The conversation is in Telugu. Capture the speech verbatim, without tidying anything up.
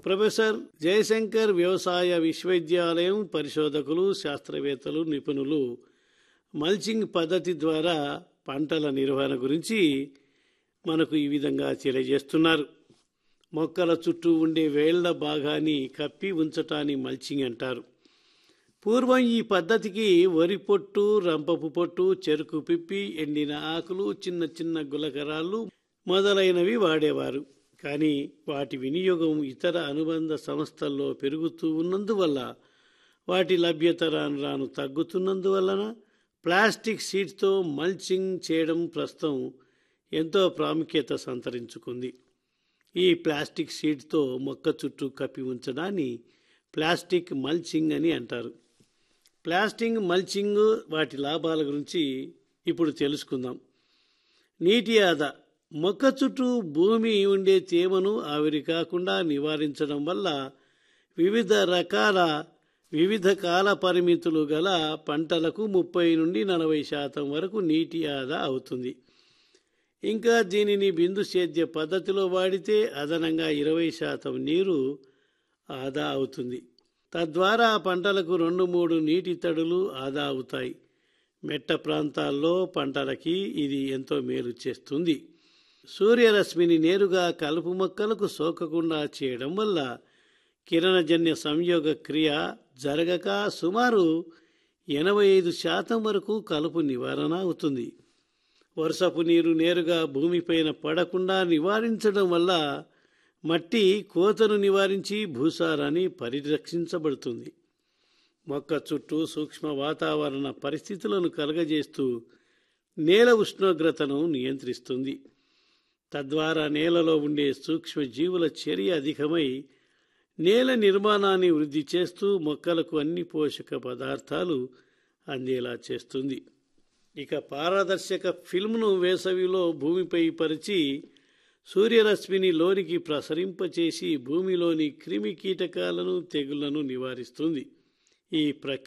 ప్రొఫెసర్ జయశంకర్ వ్యవసాయ విశ్వవిద్యాలయం పరిశోధకులు, శాస్త్రవేత్తలు, నిపుణులు మల్చింగ్ పద్ధతి ద్వారా పంటల నిర్వహణ గురించి మనకు ఈ విధంగా తెలియజేస్తున్నారు. మొక్కల చుట్టూ ఉండే వేళ్ల భాగాన్ని కప్పి ఉంచటాన్ని మల్చింగ్ అంటారు. పూర్వం ఈ పద్ధతికి వరి పొట్టు, రంపపు పొట్టు, చెరుకు పిప్పి, ఎండిన ఆకులు, చిన్న చిన్న గులకరాళ్ళు మొదలైనవి వాడేవారు. కానీ వాటి వినియోగం ఇతర అనుబంధ సంస్థల్లో పెరుగుతూ ఉన్నందువల్ల, వాటి లభ్యత రాను రాను తగ్గుతున్నందువలన ప్లాస్టిక్ షీట్తో మల్చింగ్ చేయడం ప్రస్తుతం ఎంతో ప్రాముఖ్యత సంతరించుకుంది. ఈ ప్లాస్టిక్ షీట్తో మొక్క చుట్టూ కప్పి ఉంచడాన్ని ప్లాస్టిక్ మల్చింగ్ అని అంటారు. ప్లాస్టిక్ మల్చింగ్ వాటి లాభాల గురించి ఇప్పుడు తెలుసుకుందాం. నీటి ఆదా. మొక్క చుట్టూ భూమి ఉండే తేమను ఆవిరి కాకుండా నివారించడం వల్ల వివిధ రకాల వివిధ కాల పరిమితులు గల పంటలకు ముప్పై నుండి నలభై శాతం వరకు నీటి ఆదా అవుతుంది. ఇంకా దీనిని బిందు సేద్య పద్ధతిలో వాడితే అదనంగా ఇరవై శాతం నీరు ఆదా అవుతుంది. తద్వారా పంటలకు రెండు మూడు నీటి తడులు ఆదా అవుతాయి. మెట్ట ప్రాంతాల్లో పంటలకి ఇది ఎంతో మేలు చేస్తుంది. సూర్యరశ్మిని నేరుగా కలుపు మొక్కలకు సోకకుండా చేయడం వల్ల కిరణజన్య సంయోగ క్రియ జరగక సుమారు ఎనభై ఐదు శాతం వరకు కలుపు నివారణ అవుతుంది. వర్షపు నీరు నేరుగా భూమిపైన పడకుండా నివారించడం వల్ల మట్టి కోతను నివారించి భూసారాన్ని పరిరక్షించబడుతుంది. మొక్క చుట్టూ సూక్ష్మ వాతావరణ పరిస్థితులను కలుగజేస్తూ నేల ఉష్ణోగ్రతను నియంత్రిస్తుంది. తద్వారా నేలలో ఉండే సూక్ష్మ జీవుల చర్య అధికమై నేల నిర్మాణాన్ని వృద్ధి చేస్తూ మొక్కలకు అన్ని పోషక పదార్థాలు అందేలా చేస్తుంది. ఇక పారదర్శక ఫిల్మ్ను వేసవిలో భూమిపై పరిచి సూర్యరశ్మిని లోనికి ప్రసరింపచేసి భూమిలోని క్రిమి కీటకాలను, తెగుళ్లను నివారిస్తుంది. ఈ ప్రక్రియ